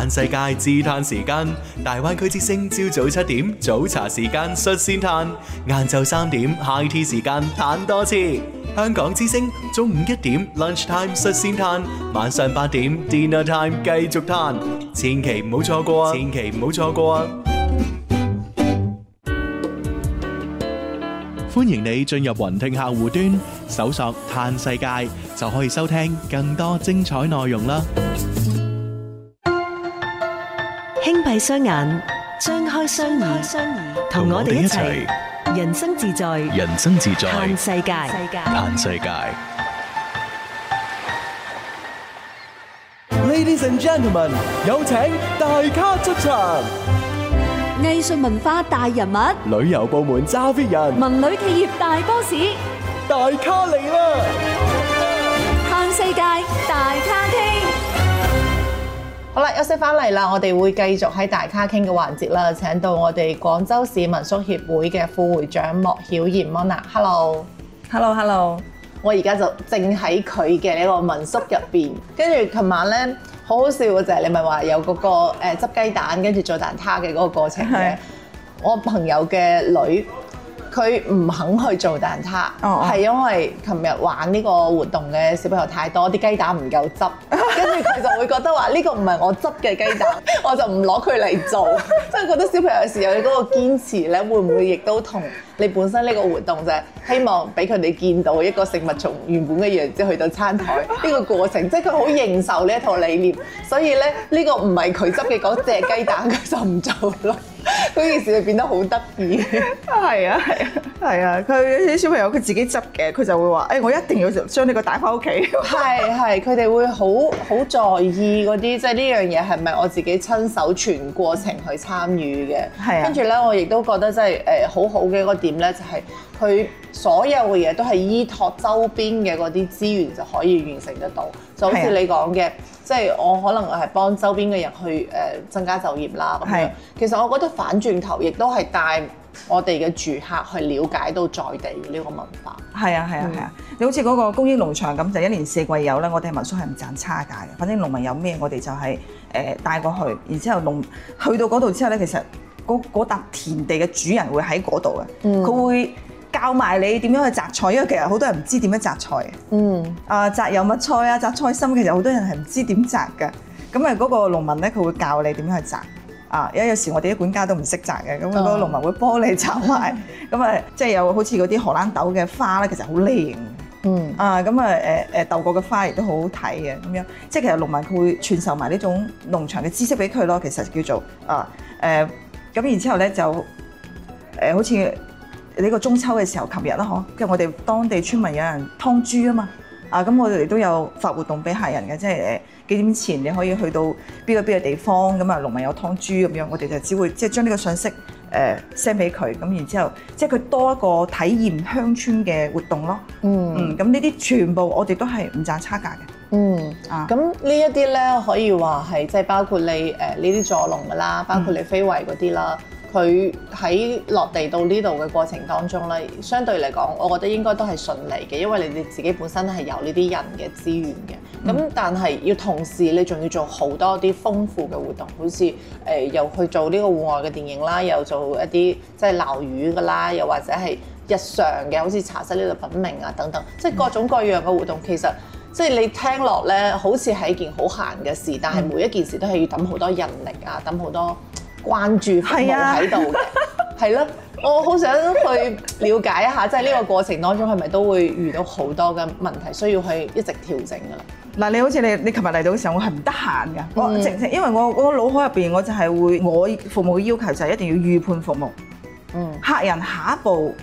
嘆世界自嘆時間，大灣區之聲朝早7點早茶時間率先嘆，晏晝3點 high tea 時間嘆多次。香港之聲中午1點 lunch time 率先嘆，晚上8點 dinner time 繼續嘆，千祈唔好錯過啊！千祈唔好錯過啊！歡迎你進入雲聽客戶端，搜索嘆世界就可以收聽更多精彩內容啦。 輕閉雙眼，張開雙耳，同我哋一齊人生自在， 人生自在， 嘆世界。 嘆世界。 Ladies and gentlemen，有請大咖出場。 藝術文化大人物， 旅遊部門揸 fit 人， 文旅企業大 boss， 大咖嚟啦！ 嘆世界大咖傾。 好啦，休息翻嚟啦，我哋會繼續喺大咖傾嘅環節啦，請到我哋廣州市民宿協會嘅副會長莫曉賢 Mona。Hello，我而家就正喺佢嘅呢個民宿入邊，跟住琴晚咧好好笑嘅就係你咪話有嗰個執雞蛋跟住做蛋撻嘅嗰個過程嘅，我朋友嘅女佢唔肯去做蛋撻，係因為琴日玩呢個活動嘅小朋友太多，啲雞蛋唔夠執，跟住佢就會覺得話呢個唔係我執嘅雞蛋，我就唔攞佢嚟做，即係覺得小朋友有時有嗰個堅持咧，會唔會亦都同你本身呢個活動就係希望俾佢哋見到一個食物從原本嘅樣子去到餐台呢個過程，即係佢好認受呢一套理念，所以咧呢個唔係佢執嘅嗰隻雞蛋，佢就唔做咯。嗰件事就變得好得意。 係啊，佢啲小朋友佢自己執嘅，佢就會話：我一定要將呢個帶翻屋企。 係，佢哋會好在意嗰啲，即係呢樣嘢係咪我自己親手全過程去參與嘅。係啊。跟住咧，我亦都覺得即係好好嘅一個點咧，就係佢所有嘅嘢都係依託周邊嘅嗰啲資源就可以完成得到。就好似你講嘅。即係我可能係幫周邊嘅人去增加就業啦咁樣。其實我覺得反轉頭亦都係帶我哋嘅住客去了解到在地嘅呢個文化。係啊。 你好似嗰個公益農場咁，就1年4季有咧，我哋民宿係唔賺差價嘅。反正農民有咩，我哋就係帶過去，然之後去到嗰度之後咧，其實嗰笪田地嘅主人會喺嗰度嘅，佢會教埋你點樣去摘菜，因為其實好多人唔知點樣摘菜嘅。摘油麥菜啊，摘菜心，其實好多人係唔知點摘嘅。咁嗰個農民咧，佢會教你點樣去摘。因為有時我哋啲管家都唔識摘嘅，咁嗰個農民會幫你摘埋。咁即係有好似嗰啲荷蘭豆嘅花咧，其實好靚。豆角嘅花亦都好好睇嘅咁樣。即係其實農民佢會傳授埋呢種農場嘅知識俾佢咯。其實叫做咁然之後咧就好似。呢個中秋嘅時候，琴日啦因為我哋當地村民有人劏豬啊嘛，咁我哋都有發活動俾客人嘅，即係幾點前你可以去到邊個地方，咁農民有劏豬咁樣，我哋就只會即係將呢個信息send 俾佢，咁然之後即係佢多一個體驗鄉村嘅活動咯。咁呢啲全部我哋都係唔賺差價嘅。 咁呢一啲咧可以話係即係包括你呢啲助農噶啦，包括你非遺嗰啲啦。佢喺落地到呢度嘅過程當中咧，相對嚟講，我覺得應該都係順利嘅，因為你哋自己本身係有呢啲人嘅資源嘅。咁但係要同時，你仲要做好多啲豐富嘅活動，好似又去做呢個戶外嘅電影啦，又做一啲即係撈魚㗎啦，又或者係日常嘅，好似茶室呢度品茗啊等等，即係各種各樣嘅活動。其實即係你聽落咧，好似係一件好閒嘅事，但係每一件事都係要抌好多人力啊，抌好多關注服務喺度嘅，係咯。我好想去了解一下，即係呢個過程當中係咪都會遇到好多嘅問題，需要去一直調整㗎啦。 嗱，你好似你琴日嚟到嘅時候，我係唔得閒㗎。我因為我腦海入邊，我就係會我服務嘅要求就係一定要預判服務。客人下一步